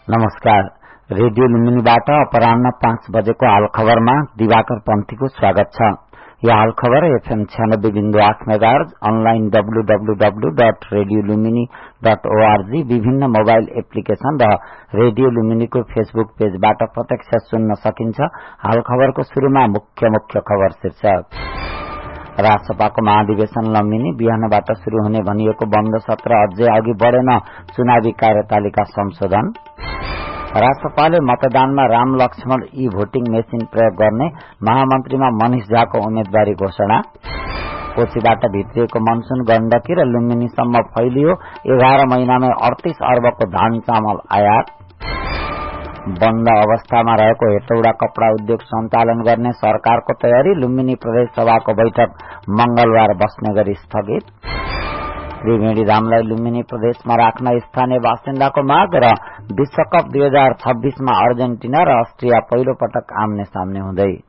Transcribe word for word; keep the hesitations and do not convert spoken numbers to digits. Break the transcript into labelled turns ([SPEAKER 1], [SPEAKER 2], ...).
[SPEAKER 1] नमस्कार। रेडियो लुम्बिनीबाट अपराह्न पाँच बजेको हाल खबरमा दिवाकर पन्थीको स्वागत छ। यो हाल खबर एफएम छ्यानब्बे बिन्दु आठ megahertz, online W W W dot radio Lumbini dot ORG, विभिन्न मोबाइल एप्लिकेशन र रेडियो लुम्बिनीको फेसबुक पेजबाट प्रत्यक्ष सुन्न सकिन्छ। हाल खबरको शुरूमा मुख्य मुख्य खबर शीर्षक। राजसभाको महाधिवेशन लम्बिनी, बिहानबाट शुरू हुने भनिएको बन्द सत्र अझै अघि बढेन, चुनावी कार्यतालिका संशोधन। राजसभाले मतदानमा राम लक्ष्मण ई भोटिङ मेसिन प्रयोग गर्ने, महामन्त्रीमा मनिष झाको उम्मेद्वारी घोषणा। कोशीबाट भित्रिएको मनसून गण्डकी र लुम्बिनीसम्म फैलियो, एघार महिनामै अडतीस अर्बको धान चामल आयात। बन्द अवस्थामा रहेको हेटौडा कपड़ा उद्योग सञ्चालन गर्ने सरकारको तयारी, लुम्बिनी प्रदेश सभाको बैठक मंगलबार बस्ने गरी स्थगित। त्रिवेणी धामलाई लुम्बिनी प्रदेशमा राख्न स्थानीय बासिन्दाको माग र विश्वकप दुई हजार छब्बीसमा अर्जेन्टिना र अस्ट्रिया पहिलो पटक आम्ने सामने हुँदै।